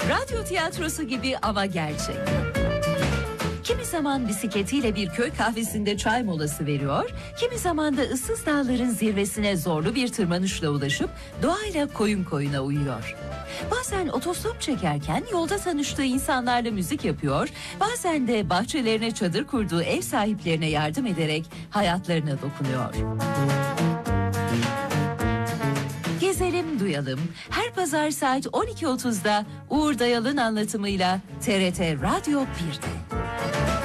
Radyo tiyatrosu gibi ama gerçek. Kimi zaman bisikletiyle bir köy kahvesinde çay molası veriyor, kimi zaman da ıssız dağların zirvesine zorlu bir tırmanışla ulaşıp doğayla koyun koyuna uyuyor. Bazen otostop çekerken yolda tanıştığı insanlarla müzik yapıyor, bazen de bahçelerine çadır kurduğu ev sahiplerine yardım ederek hayatlarına dokunuyor. Gezelim duyalım. Her pazar saat 12.30'da Uğur Dayal'ın anlatımıyla TRT Radyo 1'de.